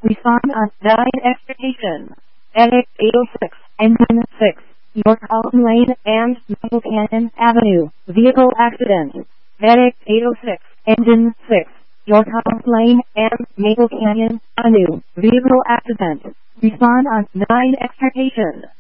Respond on 9 extrication. FedEx 806, engine 6, York Alton Lane and Maple Canyon Avenue, vehicle accident. FedEx 806, engine 6, York Alton Lane and Maple Canyon Avenue, vehicle accident. Respond on 9 extrication.